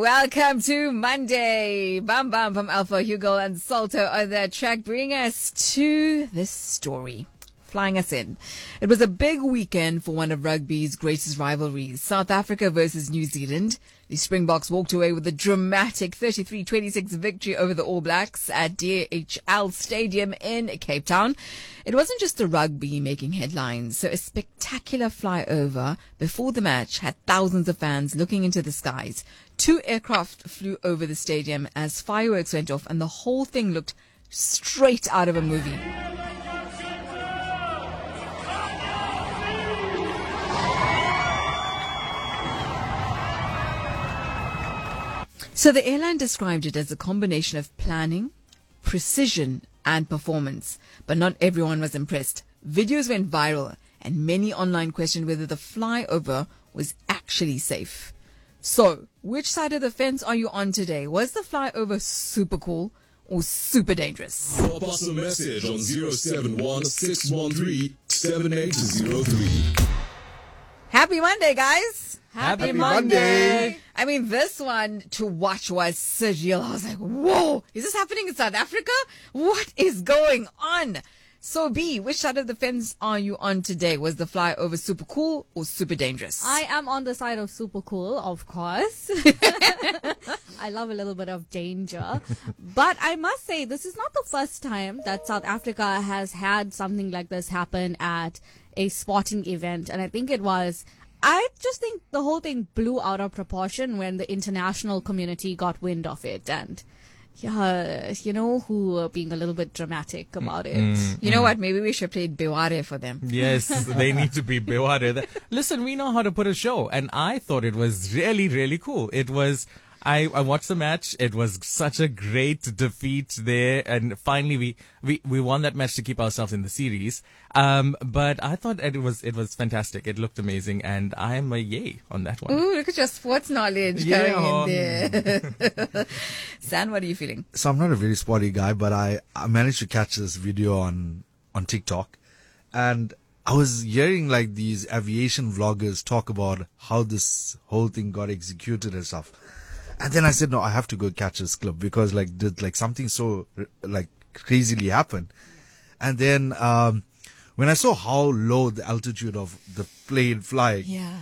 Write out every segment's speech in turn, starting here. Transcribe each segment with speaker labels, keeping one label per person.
Speaker 1: Welcome to Monday. Bam Bam from Alpha, Hugo and Salto on the track bring us to this story. Flying us in. It was a big weekend for one of rugby's greatest rivalries, South Africa versus New Zealand. The Springboks walked away with a dramatic 33-26 victory over the All Blacks at DHL Stadium in Cape Town. It wasn't just the rugby making headlines, so a spectacular flyover before the match had thousands of fans looking into the skies. 2 aircraft flew over the stadium as fireworks went off, and the whole thing looked straight out of a movie. So the airline described it as a combination of planning, precision, and performance. But not everyone was impressed. Videos went viral, and many online questioned whether the flyover was actually safe. So, which side of the fence are you on today? Was the flyover super cool or super dangerous?
Speaker 2: Drop us a message on 071-613-7803.
Speaker 1: Happy Monday, guys!
Speaker 3: Happy Monday!
Speaker 1: I mean, this one to watch was surreal. I was like, whoa, is this happening in South Africa? What is going on? So, B, which side of the fence are you on today? Was the flyover super cool or super dangerous?
Speaker 3: I am on the side of super cool, of course. I love a little bit of danger. But I must say, this is not the first time that South Africa has had something like this happen at a sporting event. And I just think the whole thing blew out of proportion when the international community got wind of it. And yeah, who were being a little bit dramatic about it.
Speaker 1: You know what? Maybe we should play Beware for them.
Speaker 4: Yes, they need to be Beware. Listen, we know how to put a show, and I thought it was really, really cool. It was. I watched the match. It was such a great defeat there, and finally we won that match to keep ourselves in the series. But I thought it was fantastic. It looked amazing, and I'm a yay on that one.
Speaker 1: Ooh, look at your sports knowledge coming in there. San, what are you feeling?
Speaker 5: So I'm not a very sporty guy, but I managed to catch this video on TikTok, and I was hearing like these aviation vloggers talk about how this whole thing got executed and stuff. And then I said, no, I have to go catch this clip because did something so like crazily happen. And then, when I saw how low the altitude of the plane flying,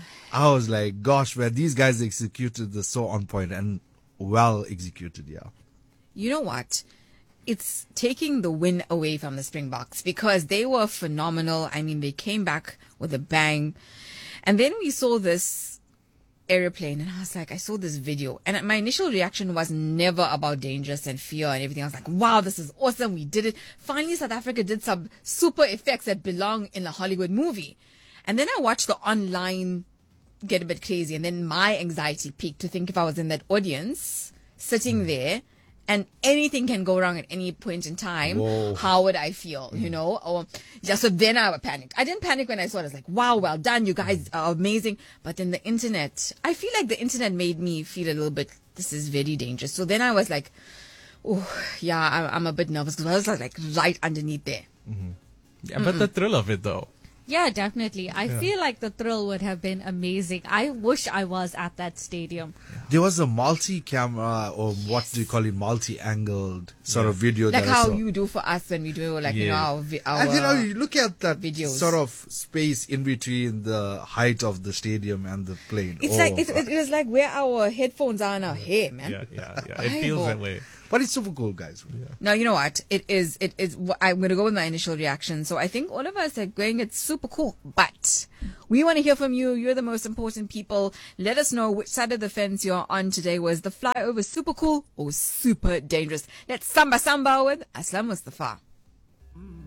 Speaker 5: I was like, gosh, man, these guys executed this so on point and well executed. Yeah.
Speaker 1: You know what? It's taking the win away from the Springboks because they were phenomenal. I mean, they came back with a bang. And then we saw this airplane, and I was like, I saw this video, and my initial reaction was never about dangers and fear and everything. I was like, wow, this is awesome, we did it. Finally, South Africa did some super effects that belong in a Hollywood movie. And then I watched the online get a bit crazy, and then my anxiety peaked to think if I was in that audience sitting there and anything can go wrong at any point in time, how would I feel, Or so then I panicked. I didn't panic when I saw it. I was like, wow, well done. You guys are amazing. But then the internet, I feel like the internet made me feel a little bit, this is very dangerous. So then I was like, oh, yeah, I'm a bit nervous because I was like right underneath there.
Speaker 4: Yeah, but the thrill of it though.
Speaker 3: Yeah, definitely. I feel like the thrill would have been amazing. I wish I was at that stadium.
Speaker 5: There was a multi-camera, or what do you call it, multi-angled sort of video.
Speaker 1: Like
Speaker 5: that I
Speaker 1: how
Speaker 5: saw.
Speaker 1: you do for us when we do our
Speaker 5: And you look at that
Speaker 1: videos.
Speaker 5: Sort of space in between the height of the stadium and the plane.
Speaker 1: It's like it is like where our headphones are in our hair, man.
Speaker 4: Yeah. It feels that way.
Speaker 5: But it's super cool, guys.
Speaker 1: Now, you know what? It is, I'm going to go with my initial reaction. So I think all of us are going, it's super cool. But we want to hear from you. You're the most important people. Let us know which side of the fence you're on today. Was the flyover super cool or super dangerous? Let's samba with Aslam Mustafa.